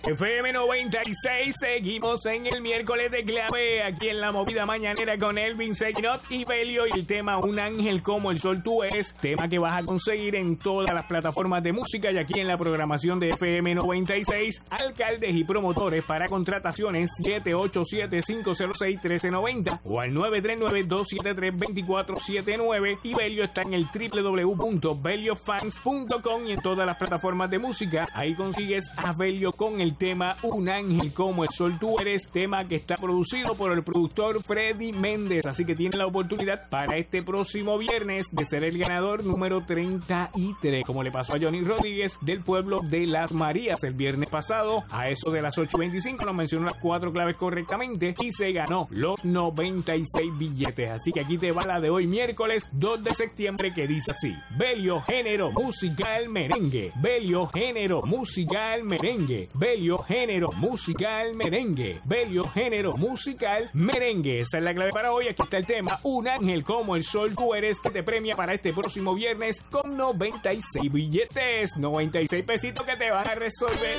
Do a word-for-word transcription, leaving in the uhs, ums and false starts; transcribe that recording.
F M noventa y seis, seguimos en el miércoles de clave, aquí en la movida mañanera con Elvin Sequinot y Belio, y el tema Un Ángel Como el Sol Tú Eres, tema que vas a conseguir en todas las plataformas de música y aquí en la programación de F M noventa y seis. Alcaldes y promotores para contrataciones siete ocho siete, cinco cero seis, uno tres nueve cero o al nueve tres nueve, dos siete tres, dos cuatro siete nueve, y Belio está en el w w w punto belio fans punto com y en todas las plataformas de música. Ahí consigues a Belio con el tema Un Ángel Como el Sol Tú Eres, tema que está producido por el productor Freddy Méndez, así que tiene la oportunidad para este próximo viernes de ser el ganador número treinta y tres, como le pasó a Johnny Rodríguez del pueblo de Las Marías el viernes pasado. A eso de las ocho veinticinco nos mencionó las cuatro claves correctamente y se ganó los noventa y seis billetes, así que aquí te va la de hoy miércoles dos de septiembre, que dice así: Belio Género Musical Merengue, Belio Género Musical Merengue, Belio Género Musical Merengue, Belio Género Musical Merengue. Esa es la clave para hoy. Aquí está el tema Un Ángel Como el Sol Tú Eres, que te premia para este próximo viernes con noventa y seis billetes, noventa y seis pesitos que te van a resolver.